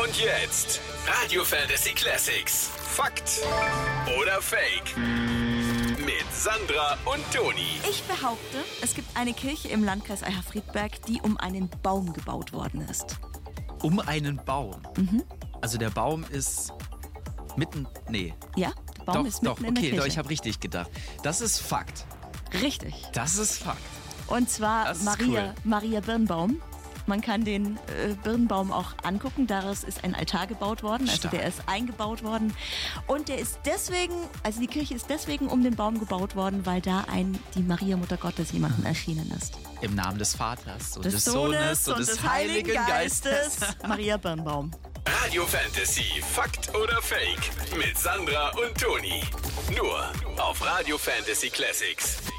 Und jetzt Radio Fantasy Classics. Fakt oder Fake? Mit Sandra und Toni. Ich behaupte, es gibt eine Kirche im Landkreis Eicher-Friedberg, die um einen Baum gebaut worden ist. Um einen Baum? Also der Baum ist mitten... Nee. Ja, der Baum ist mitten in der Kirche. Doch, ich habe richtig gedacht. Das ist Fakt. Richtig. Das ist Fakt. Und zwar Das ist Maria Birnbaum. Man kann den Birnbaum auch angucken. Daraus ist ein Altar gebaut worden. Also Stark. der ist eingebaut worden. Und der ist deswegen, also die Kirche ist deswegen um den Baum gebaut worden, weil da die Maria Mutter Gottes jemandem erschienen ist. Im Namen des Vaters und Des Sohnes und des Heiligen Geistes. Maria Birnbaum. Radio Fantasy. Fakt oder Fake? Mit Sandra und Toni. Nur auf Radio Fantasy Classics.